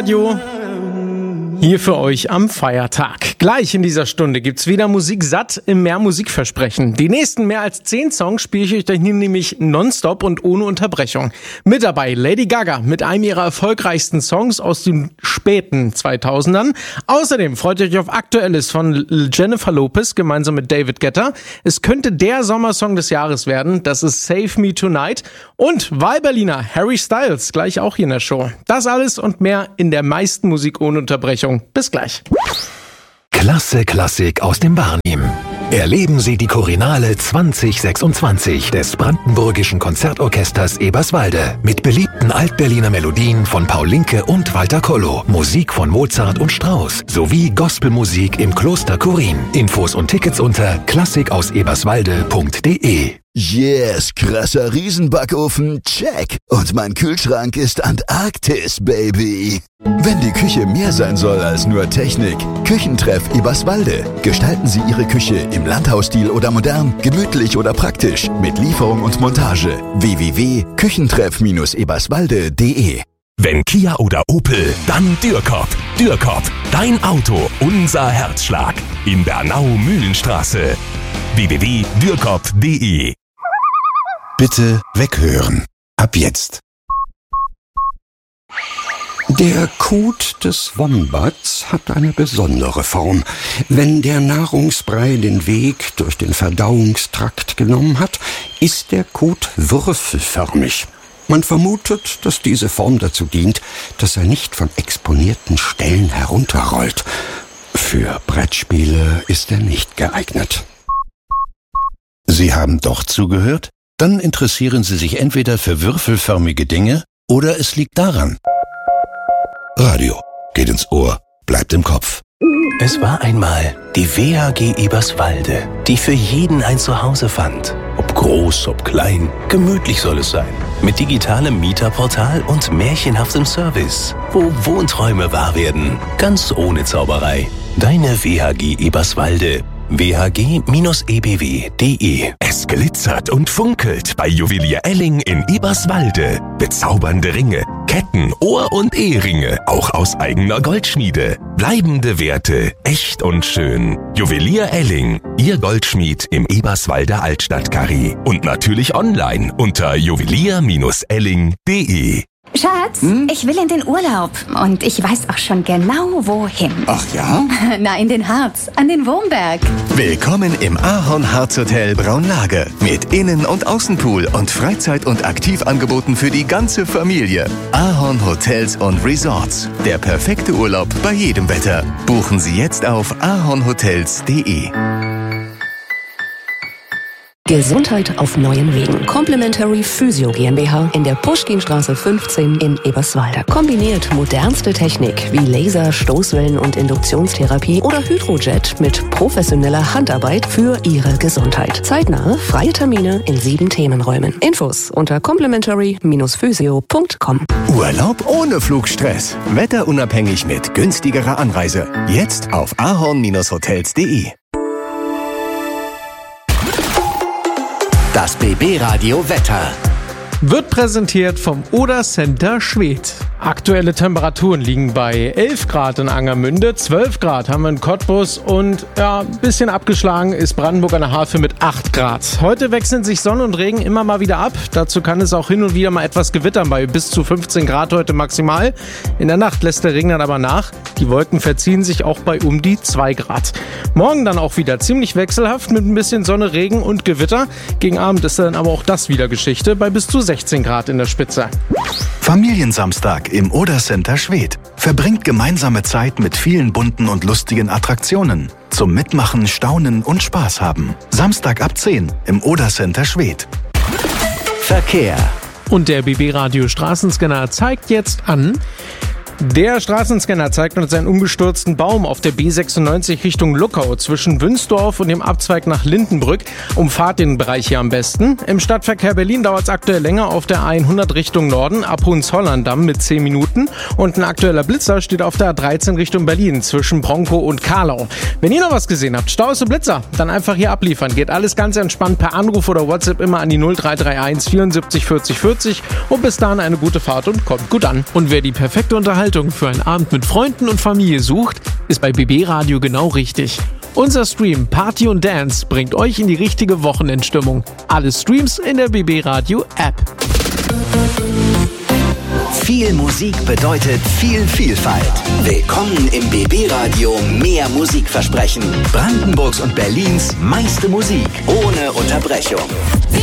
Radio. Hier für euch am Feiertag. Gleich in dieser Stunde gibt's wieder Musik satt im Mehr Musikversprechen. Die nächsten mehr als 10 Songs spiele ich euch nämlich nonstop und ohne Unterbrechung. Mit dabei Lady Gaga mit einem ihrer erfolgreichsten Songs aus den späten 2000ern. Außerdem freut euch auf Aktuelles von Jennifer Lopez gemeinsam mit David Guetta. Es könnte der Sommersong des Jahres werden. Das ist Save Me Tonight. Und Wahlberliner Harry Styles gleich auch hier in der Show. Das alles und mehr in der meisten Musik ohne Unterbrechung. Bis gleich. Klasse Klassik aus dem Barnim. Erleben Sie die Chorinale 2026 des Brandenburgischen Konzertorchesters Eberswalde mit beliebten Altberliner Melodien von Paul Linke und Walter Kollo, Musik von Mozart und Strauss sowie Gospelmusik im Kloster Chorin. Infos und Tickets unter klassikausEberswalde.de. Yes, krasser Riesenbackofen, check. Und mein Kühlschrank ist Antarktis, Baby. Wenn die Küche mehr sein soll als nur Technik, Küchentreff Eberswalde. Gestalten Sie Ihre Küche im Landhausstil oder modern, gemütlich oder praktisch, mit Lieferung und Montage. www.küchentreff-eberswalde.de. Wenn Kia oder Opel, dann Dürkop. Dürkop, dein Auto, unser Herzschlag. In Bernau-Mühlenstraße. www.dürkop.de. Bitte weghören. Ab jetzt. Der Kot des Wombats hat eine besondere Form. Wenn der Nahrungsbrei den Weg durch den Verdauungstrakt genommen hat, ist der Kot würfelförmig. Man vermutet, dass diese Form dazu dient, dass er nicht von exponierten Stellen herunterrollt. Für Brettspiele ist er nicht geeignet. Sie haben doch zugehört? Dann interessieren Sie sich entweder für würfelförmige Dinge oder es liegt daran. Radio geht ins Ohr, bleibt im Kopf. Es war einmal die WHG Eberswalde, die für jeden ein Zuhause fand. Ob groß, ob klein, gemütlich soll es sein. Mit digitalem Mieterportal und märchenhaftem Service, wo Wohnträume wahr werden, ganz ohne Zauberei. Deine WHG Eberswalde. whg-ebw.de. Es glitzert und funkelt bei Juwelier Elling in Eberswalde. Bezaubernde Ringe, Ketten, Ohr- und Eheringe, auch aus eigener Goldschmiede. Bleibende Werte, echt und schön. Juwelier Elling, Ihr Goldschmied im Eberswalder Altstadtkarree. Und natürlich online unter juwelier-elling.de. Schatz, ich will in den Urlaub und ich weiß auch schon genau, wohin. Ach ja? Na, in den Harz, an den Wurmberg. Willkommen im Ahorn Harz Hotel Braunlage mit Innen- und Außenpool und Freizeit- und Aktivangeboten für die ganze Familie. Ahorn Hotels und Resorts. Der perfekte Urlaub bei jedem Wetter. Buchen Sie jetzt auf ahornhotels.de. Gesundheit auf neuen Wegen. Complementary Physio GmbH in der Puschkinstraße 15 in Eberswalde. Kombiniert modernste Technik wie Laser, Stoßwellen und Induktionstherapie oder Hydrojet mit professioneller Handarbeit für Ihre Gesundheit. Zeitnahe, freie Termine in 7 Themenräumen. Infos unter complementary-physio.com. Urlaub ohne Flugstress. Wetterunabhängig mit günstigerer Anreise. Jetzt auf ahorn-hotels.de. Das BB-Radio Wetter wird präsentiert vom Oder Center Schwedt. Aktuelle Temperaturen liegen bei 11 Grad in Angermünde, 12 Grad haben wir in Cottbus und ja, ein bisschen abgeschlagen ist Brandenburg an der Havel mit 8 Grad. Heute wechseln sich Sonne und Regen immer mal wieder ab. Dazu kann es auch hin und wieder mal etwas gewittern bei bis zu 15 Grad heute maximal. In der Nacht lässt der Regen dann aber nach. Die Wolken verziehen sich auch bei um die 2 Grad. Morgen dann auch wieder ziemlich wechselhaft mit ein bisschen Sonne, Regen und Gewitter. Gegen Abend ist dann aber auch das wieder Geschichte bei bis zu 16 Grad in der Spitze. Familiensamstag im Oder Center Schwedt. Verbringt gemeinsame Zeit mit vielen bunten und lustigen Attraktionen. Zum Mitmachen, Staunen und Spaß haben. Samstag ab 10 im Oder Center Schwedt. Verkehr. Und der BB-Radio Straßenscanner zeigt jetzt an. Der Straßenscanner zeigt uns einen umgestürzten Baum auf der B96 Richtung Luckau zwischen Wünsdorf und dem Abzweig nach Lindenbrück. Umfahrt den Bereich hier am besten. Im Stadtverkehr Berlin dauert es aktuell länger auf der A100 Richtung Norden ab Hohenzollern-Damm mit 10 Minuten. Und ein aktueller Blitzer steht auf der A13 Richtung Berlin zwischen Bronkow und Karlau. Wenn ihr noch was gesehen habt, Staus und Blitzer, dann einfach hier abliefern. Geht alles ganz entspannt per Anruf oder WhatsApp immer an die 0331 74 40 40. Und bis dahin eine gute Fahrt und kommt gut an. Und wer die perfekte Unterhaltung Unterhaltung für einen Abend mit Freunden und Familie sucht, ist bei BB Radio genau richtig. Unser Stream Party und Dance bringt euch in die richtige Wochenendstimmung. Alle Streams in der BB Radio App. Viel Musik bedeutet viel Vielfalt. Willkommen im BB Radio Mehr Musikversprechen. Brandenburgs und Berlins meiste Musik ohne Unterbrechung.